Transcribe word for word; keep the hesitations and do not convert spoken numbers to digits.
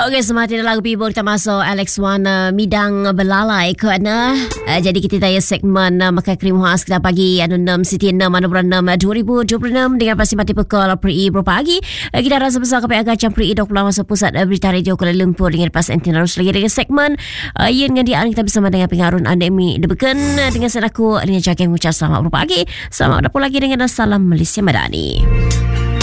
Okey, semati lagu Pibo kita masuk Alex Wana Midang Belalai kerana uh, jadi kita tanya segmen uh, Makan Krim Khas kita pagi anu enam Siti enam anu enam dua ribu dua puluh enam dengan pasti mati pukul Pri Bro pagi. Uh, kita rasa besar K P I Agacam Pri dua puluh masa pusat uh, berita radio Kuala Lumpur dengan pas antin harus lagi dengan segmen uh, yang dengan dia kita bersama dengan pengarun Andemi Debeken uh, dengan saya aku dengan jaga mengucap selamat berpagi. Selamat berpagi lagi dengan salam Malaysia Madani.